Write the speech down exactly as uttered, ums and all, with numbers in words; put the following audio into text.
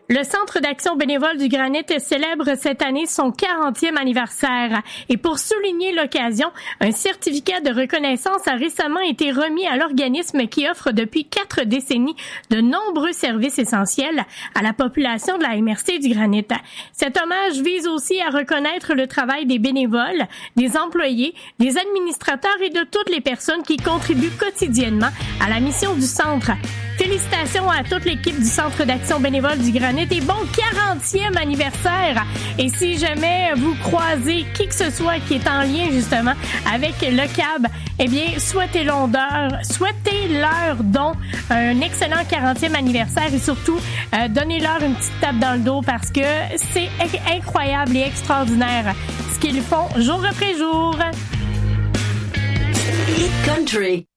Le Centre d'action bénévole du Granit célèbre cette année son quarantième anniversaire. Et pour souligner l'occasion, un certificat de reconnaissance a récemment été remis à l'organisme qui offre depuis quatre décennies de nombreux services essentiels à la population de la M R C du Granit. Cet hommage vise aussi à reconnaître le travail des bénévoles, des employés, des administrateurs et de toutes les personnes qui contribuent quotidiennement à la mission du centre. Félicitations à toute l'équipe du Centre d'action bénévole du Granit et bon quarantième anniversaire! Et si jamais vous croisez qui que ce soit qui est en lien justement avec le C A B, eh bien, souhaitez-leur, souhaitez-leur donc un excellent quarantième anniversaire et surtout, euh, donnez-leur une petite tape dans le dos parce que c'est incroyable et extraordinaire ce qu'ils font jour après jour. Hit Country.